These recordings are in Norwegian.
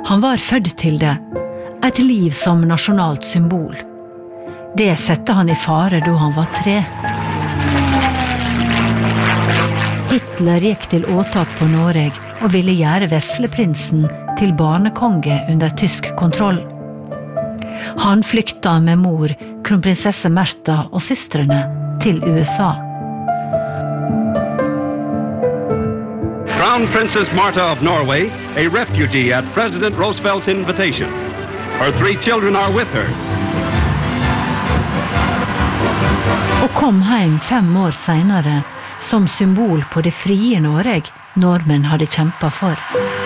Han var født til det, et liv som nasjonalt symbol. Det sette han i fare da han var 3. Hitler gikk til åtak på Norge og ville gjøre Vesleprinsen til barnekonge under tysk kontroll. Han flykta med mor, kronprinsesse Märtha og systrene til USA. Crown Princess Martha of Norway, a refugee at President Roosevelt's invitation. Her 3 children are with her. Og kom hjem 5 år senere som symbol på det frie Norge nordmenn hadde kjempet for.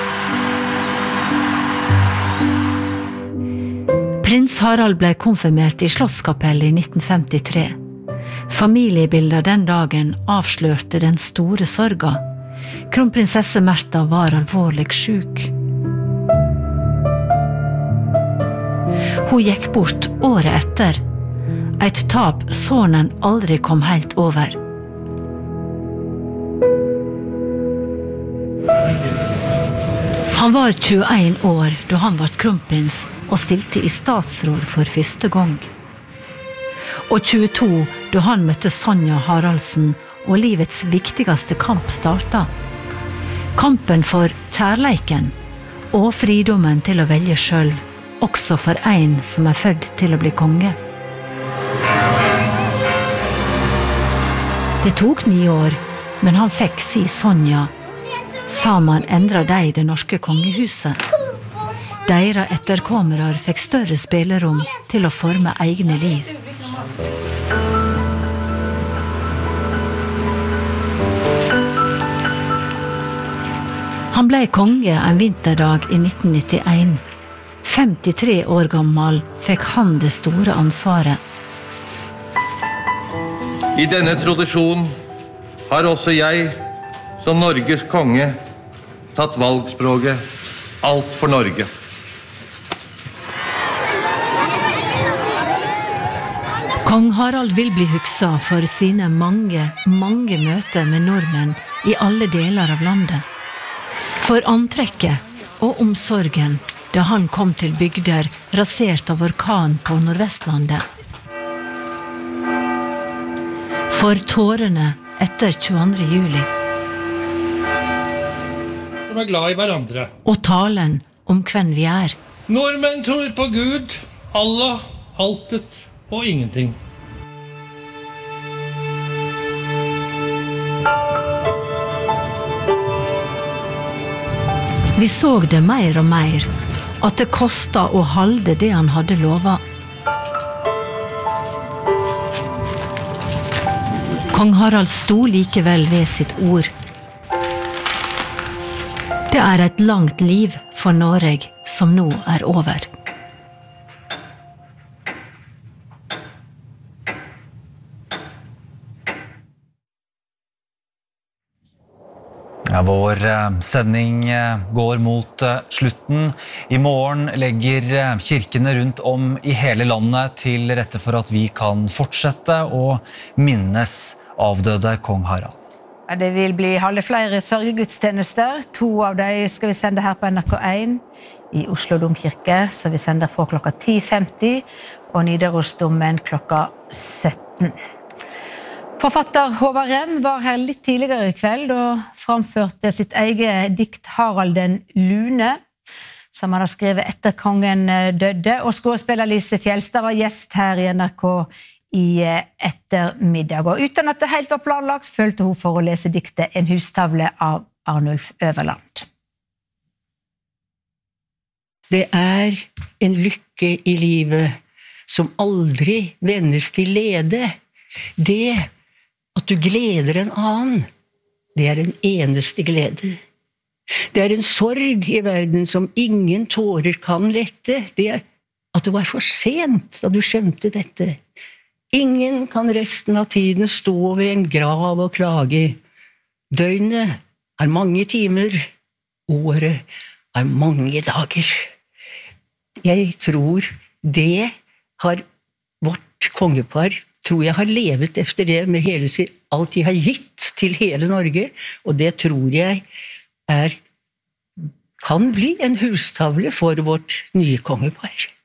Prins Harald ble konfirmert i Slottskapellet i 1953. Familiebilder den dagen avslørte den store sorga. Kronprinsesse Märtha var alvorlig syk. Hun gikk bort året etter, et tap sønnen aldri kom helt over. Han var 21 år da han ble kronprins og stilte i statsråd for første gang. Og 22 da han møtte Sonja Haraldsen og livets viktigste kamp starta. Kampen for kjærleiken og fridommen til å velge selv, også for en som født til å bli konge. Det tok 9 år, men han fikk si Sonja. Sammen endret de det norske kongehuset. Deres etterkommere fikk større spillerom til å forme egne liv. Han ble konge en vinterdag i 1991. 53 år gammel fikk han det store ansvaret. I denne tradisjon har også jeg, som Norges konge, tatt valgspråket alt for Norge. Kong Harald vil bli hukset for sine mange møter med nordmenn i alle deler av landet. For antrekket og omsorgen da han kom til bygder rasert av orkan på Nordvestlandet. For tårene etter 22. juli. De glad i hverandre. Og talen om hvem vi er. Nordmenn tror på Gud, Allah, altet og ingenting. Vi så det mer og mer, at det kostet å holde det han hadde lovet. Kong Harald sto likevel ved sitt ord. Det er et langt liv for Norge som nå er over. Ja, vår sending går mot slutten. I morgen legger kirkene rundt om i hele landet til rette for at vi kan fortsette å minnes avdøde kong Harald. Det vil bli holde flere sørgegudstjenester. 2 av dem skal vi sende her på NRK1 i Oslo Domkirke, så vi sender fra klokka 10:50, og Nidarosdomen klokka 17. Forfatter Håvard Rem var her litt tidligere i kveld og framførte sitt eget dikt Harald den Lune, som han har skrevet etter kongen døde, og skuespiller Lise Fjelstad var gjest her i NRK i ettermiddag. Og uten at det helt var planlagt, følte hun for å lese diktet En hustavle av Arnulf Øverland. Det er en lykke i livet som aldri vendes til lede. Det at du gleder en annen, det er den eneste glede. Det er en sorg i verden som ingen tårer kan lette. Det er at det var for sent da du skjønte dette. Ingen kan resten av tiden stå ved en grav og klage. Døgnet er mange timer, året er mange dager. Jeg tror det har vårt kongepar tror jeg har levet efter det med hele alt de har gitt til hele Norge, og det tror jeg er kan bli en hustavle for vårt nye kongepar.